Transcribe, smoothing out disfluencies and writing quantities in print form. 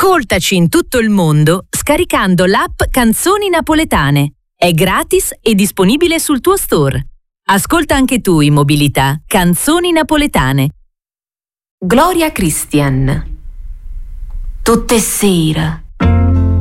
Ascoltaci in tutto il mondo scaricando l'app Canzoni Napoletane. È gratis e disponibile sul tuo store. Ascolta anche tu in mobilità Canzoni Napoletane. Gloria Christian. Tutte sera